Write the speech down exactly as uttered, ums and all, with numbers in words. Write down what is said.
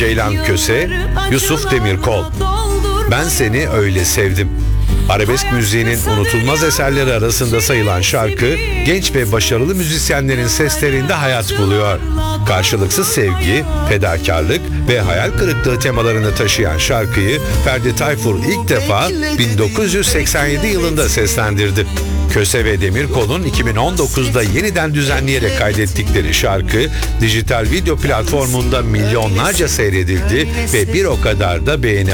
Ceylan Köse, Yusuf Demirkol. Ben Seni Öyle Sevdim. Arabesk müziğinin unutulmaz eserleri arasında sayılan şarkı, genç ve başarılı müzisyenlerin seslerinde hayat buluyor. Karşılıksız sevgi, fedakarlık ve hayal kırıklığı temalarını taşıyan şarkıyı Ferdi Tayfur ilk defa bin dokuz yüz seksen yedi yılında seslendirdi. Köse ve Demirkol'un iki bin on dokuzda yeniden düzenleyerek kaydettikleri şarkı, dijital video platformunda milyonlarca seyredildi ve bir o kadar da beğeni